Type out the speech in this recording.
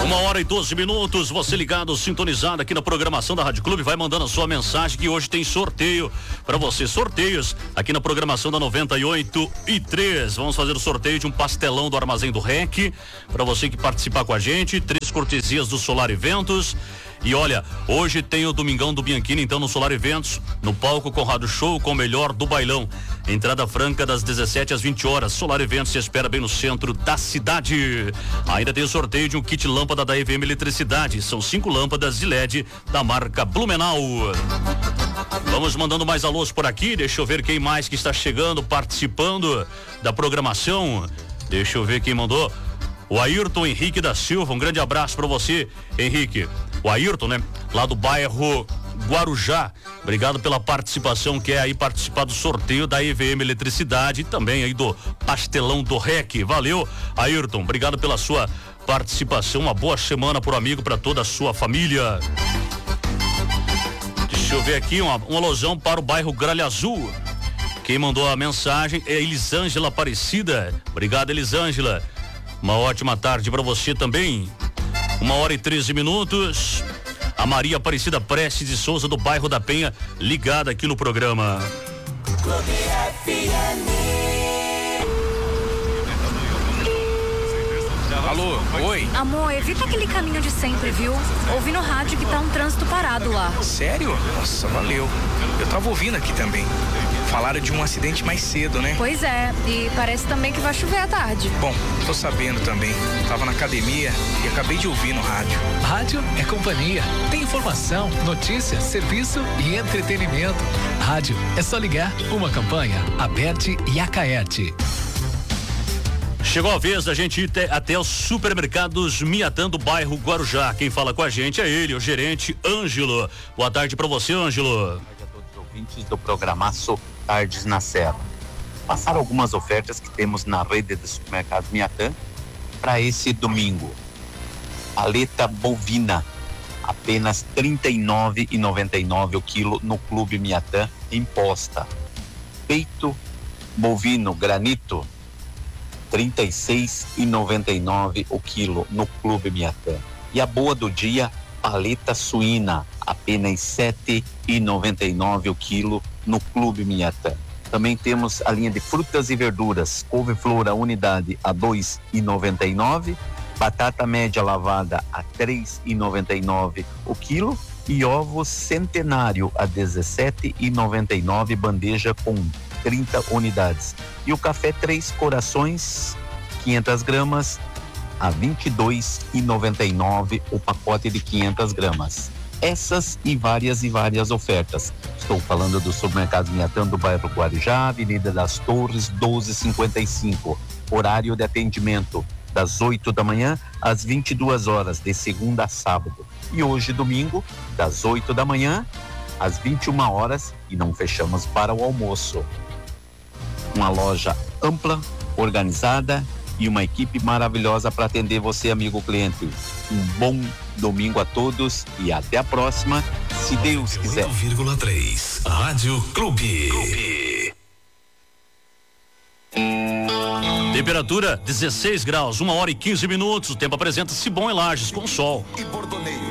1h12, você ligado, sintonizado aqui na programação da Rádio Clube, vai mandando a sua mensagem que hoje tem sorteio para você, sorteios aqui na programação da 98.3. Vamos fazer o sorteio de um pastelão do Armazém do REC, para você que participar com a gente, 3 cortesias do Solar Eventos. E olha, hoje tem o Domingão do Bianchini, então, no Solar Eventos, no palco Conrado Show, com o melhor do bailão. Entrada franca das 17 às 20 horas. Solar Eventos se espera bem no centro da cidade. Ainda tem o sorteio de um kit lâmpada da EVM Eletricidade. São 5 lâmpadas de LED da marca Blumenau. Vamos mandando mais alôs por aqui. Deixa eu ver quem mais que está chegando, participando da programação. Deixa eu ver quem mandou. O Ayrton Henrique da Silva, um grande abraço para você, Henrique. O Ayrton, né? Lá do bairro Guarujá. Obrigado pela participação, que é aí participar do sorteio da EVM Eletricidade e também aí do pastelão do REC. Valeu, Ayrton. Obrigado pela sua participação. Uma boa semana pro amigo, para toda a sua família. Deixa eu ver aqui um alusão para o bairro Gralha Azul. Quem mandou a mensagem é Elisângela Aparecida. Obrigado, Elisângela. Uma ótima tarde para você também. 1h13. A Maria Aparecida Prestes de Souza, do bairro da Penha, ligada aqui no programa. Clube FM. Alô, oi? Amor, evita aquele caminho de sempre, viu? Ouvi no rádio que tá um trânsito parado lá. Sério? Nossa, valeu. Eu tava ouvindo aqui também. Falaram de um acidente mais cedo, né? Pois é, e parece também que vai chover à tarde. Bom, tô sabendo também. Tava na academia e acabei de ouvir no rádio. Rádio é companhia. Tem informação, notícia, serviço e entretenimento. Rádio é só ligar. Uma campanha, Aberte e Acaerte. Chegou a vez da gente ir até os supermercados Miatã do bairro Guarujá. Quem fala com a gente é ele, o gerente Ângelo. Boa tarde para você, Ângelo. Boa tarde a todos os ouvintes do programaço Tardes na Serra. Passar algumas ofertas que temos na rede de supermercados Miatã para esse domingo. Paleta bovina, apenas R$ 39,99 o quilo no Clube Miatã em Posta. Peito bovino granito, R$ 36,99 o quilo no Clube Miatã. E a boa do dia, paleta suína, apenas R$ 7,99 o quilo no Clube Miatã. Também temos a linha de frutas e verduras, couve-flor a unidade a R$ 2,99, batata média lavada a R$ 3,99 o quilo e ovos centenário a R$ 17,99, bandeja com 30 unidades. E o café Três Corações, 500 gramas, a R$ 22,99 o pacote de 500 gramas. Essas e várias ofertas. Estou falando do supermercado Miatã do bairro Guarujá, Avenida das Torres, 1255. Horário de atendimento das 8 da manhã às 22 horas, de segunda a sábado. E hoje, domingo, das 8 da manhã às 21 horas, e não fechamos para o almoço. Uma loja ampla, organizada e uma equipe maravilhosa para atender você, amigo cliente. Um bom domingo a todos e até a próxima, se Deus quiser. 8,3 Rádio Clube. Temperatura 16 graus, 1h15. O tempo apresenta-se bom em Lages, com sol. E Bordoneio.